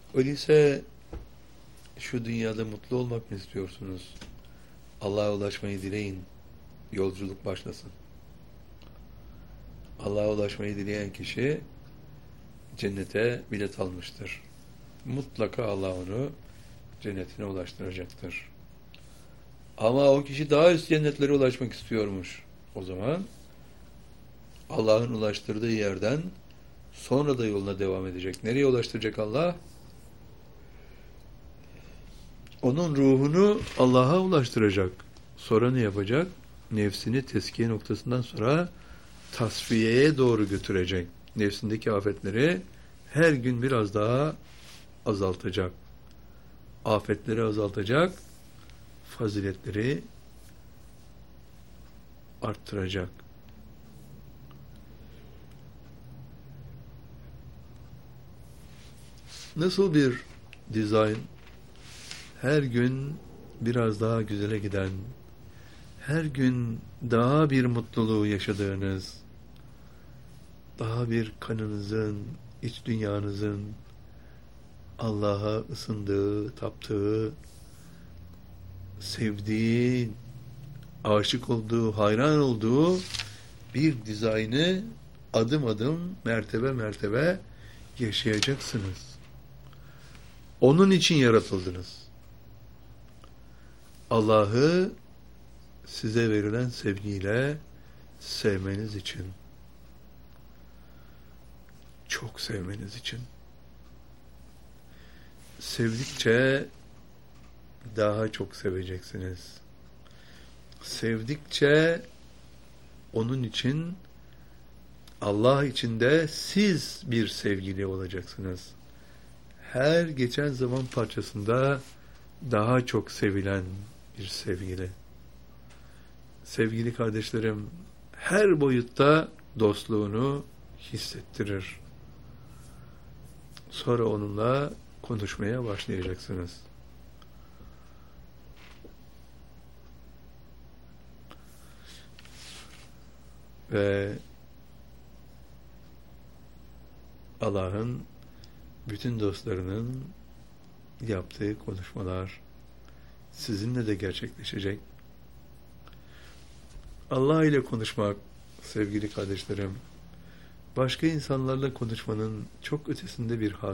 Öyleyse şu dünyada mutlu olmak mı istiyorsunuz? Allah'a ulaşmayı dileyin. Yolculuk başlasın. Allah'a ulaşmayı dileyen kişi cennete bilet almıştır. Mutlaka Allah onu cennetine ulaştıracaktır. Ama o kişi daha üst cennetlere ulaşmak istiyormuş. O zaman Allah'ın ulaştırdığı yerden sonra da yoluna devam edecek. Nereye ulaştıracak Allah? Onun ruhunu Allah'a ulaştıracak. Sonra ne yapacak? Nefsini teskiye noktasından sonra tasfiyeye doğru götürecek. Nefsindeki afetleri her gün biraz daha azaltacak. Afetleri azaltacak, faziletleri arttıracak. Nasıl bir dizayn? Her gün biraz daha güzele giden, her gün daha bir mutluluğu yaşadığınız, daha bir kanınızın, iç dünyanızın Allah'a ısındığı, taptığı, sevdiği, aşık olduğu, hayran olduğu bir dizaynı adım adım, mertebe mertebe yaşayacaksınız. Onun için yaratıldınız. Allah'ı size verilen sevgiyle sevmeniz için, çok sevmeniz için. Sevdikçe daha çok seveceksiniz. Sevdikçe onun için, Allah için de siz bir sevgili olacaksınız. Her geçen zaman parçasında daha çok sevilen bir sevgili. Sevgili kardeşlerim, her boyutta dostluğunu hissettirir. Sonra onunla konuşmaya başlayacaksınız. Ve Allah'ın bütün dostlarının yaptığı konuşmalar sizinle de gerçekleşecek. Allah ile konuşmak, sevgili kardeşlerim, başka insanlarla konuşmanın çok ötesinde bir haz.